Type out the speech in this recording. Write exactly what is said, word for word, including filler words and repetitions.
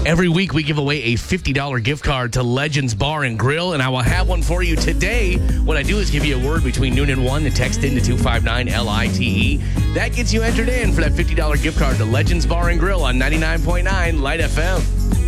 Every week we give away a fifty dollars gift card to Legends Bar and Grill, and I will have one for you today. What I do is give you a word between noon and one to text into two five nine L I T E. That gets you entered in for that fifty dollars gift card to Legends Bar and Grill on ninety-nine point nine Light F M.